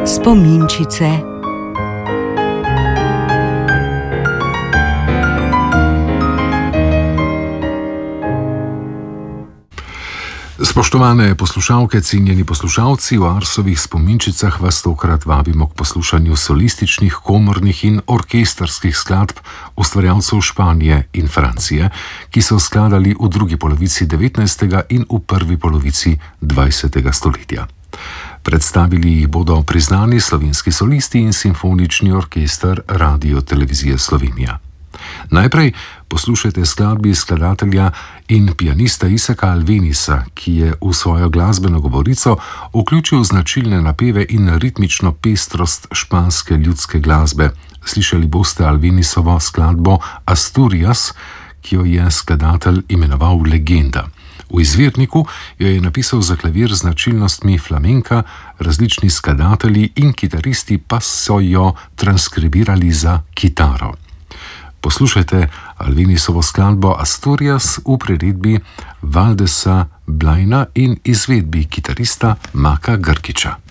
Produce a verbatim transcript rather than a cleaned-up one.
Spominčice. Spoštovane poslušalke, cenjeni poslušalci, v Arsovih spominčicah vas tokrat vabimo k poslušanju solističnih, komornih in orkestrskih skladb ustvarjalcev Španije in Francije, ki so skladali v drugi polovici devetnajstega in v prvi polovici dvajsetega stoletja. Predstavili jih bodo priznani slovenski solisti in simfonični orkester Radio-televizije Slovenija. Najprej poslušajte skladbi skladatelja in pianista Isaka Albéniza, ki je v svojo glasbeno govorico vključil značilne napeve in ritmično pestrost španske ljudske glasbe. Slišali boste Albénizovo skladbo Asturias, ki jo je skladatelj imenoval Legenda. V izvirniku jo je napisal za klavir z značilnostmi flamenka, različni skladatelji in kitaristi pa so jo transkribirali za kitaro. Poslušajte Albénizovo skladbo Asturias v priredbi Valdesa Blajna in izvedbi kitarista Maka Grkića.